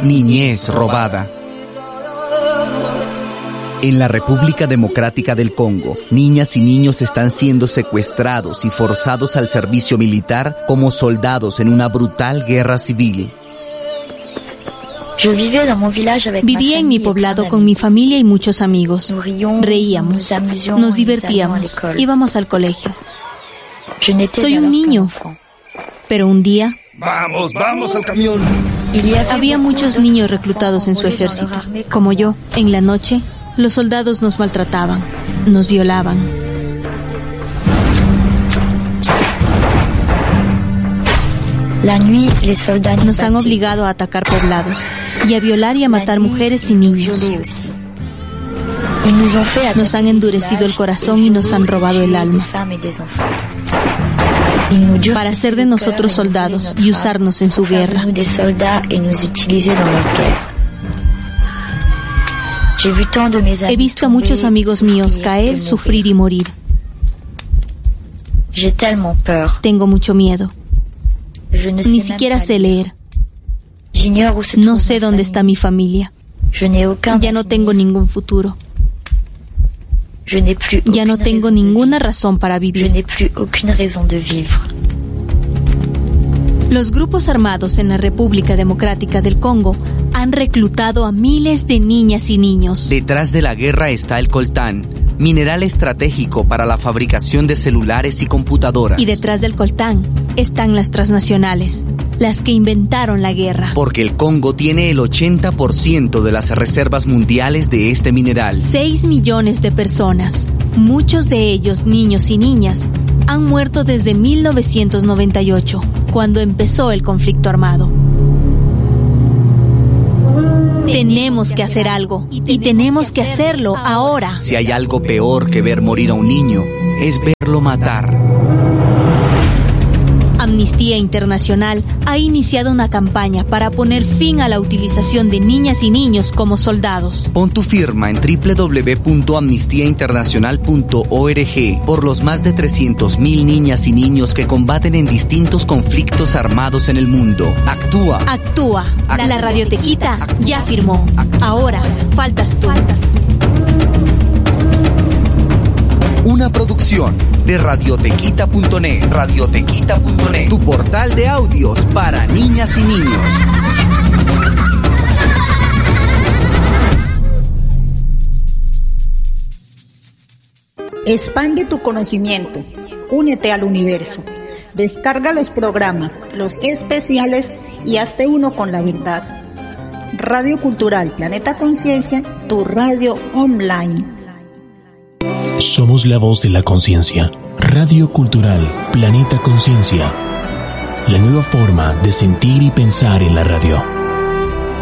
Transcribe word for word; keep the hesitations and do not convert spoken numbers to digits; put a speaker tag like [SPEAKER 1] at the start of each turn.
[SPEAKER 1] Niñez robada. En la República Democrática del Congo, niñas y niños están siendo secuestrados y forzados al servicio militar como soldados en una brutal guerra civil.
[SPEAKER 2] Vivía en mi poblado con mi familia y muchos amigos. Reíamos, nos divertíamos, íbamos al colegio. Soy un niño, pero un día...
[SPEAKER 3] ¡Vamos, vamos al camión!
[SPEAKER 2] Había muchos niños reclutados en su ejército. Como yo, en la noche, los soldados nos maltrataban, nos violaban. Nos han obligado a atacar poblados y a violar y a matar mujeres y niños. Nos han endurecido el corazón y nos han robado el alma para hacer de nosotros soldados y usarnos en su guerra. He visto a muchos amigos míos caer, sufrir y morir. Tengo mucho miedo. Ni siquiera sé leer. No sé dónde está mi familia. Ya no tengo ningún futuro. Ya no tengo ninguna razón para vivir. Los grupos armados en la República Democrática del Congo han reclutado a miles de niñas y niños.
[SPEAKER 1] Detrás de la guerra está el coltán, mineral estratégico para la fabricación de celulares y computadoras.
[SPEAKER 2] Y detrás del coltán están las transnacionales, las que inventaron la guerra.
[SPEAKER 1] Porque el Congo tiene el ochenta por ciento de las reservas mundiales de este mineral.
[SPEAKER 2] Seis millones de personas, muchos de ellos niños y niñas, han muerto desde mil novecientos noventa y ocho, cuando empezó el conflicto armado. Tenemos que hacer algo, y tenemos que hacerlo ahora.
[SPEAKER 1] Si hay algo peor que ver morir a un niño, es verlo matar.
[SPEAKER 2] Amnistía Internacional ha iniciado una campaña para poner fin a la utilización de niñas y niños como soldados.
[SPEAKER 1] Pon tu firma en doble u doble u doble u punto amnistía internacional punto org por los más de trescientos mil niñas y niños que combaten en distintos conflictos armados en el mundo. Actúa.
[SPEAKER 2] Actúa. Actúa. La Radiotequita Actúa. Ya firmó. Actúa. Ahora, faltas tú. Faltas tú.
[SPEAKER 1] Una producción de radiotequita punto net. radiotequita punto net, tu portal de audios para niñas y niños.
[SPEAKER 4] Expande tu conocimiento. Únete al universo. Descarga los programas, los especiales y hazte uno con la verdad. Radio Cultural Planeta Conciencia, tu radio online.
[SPEAKER 5] Somos la voz de la conciencia. Radio Cultural Planeta Conciencia. La nueva forma de sentir y pensar en la radio.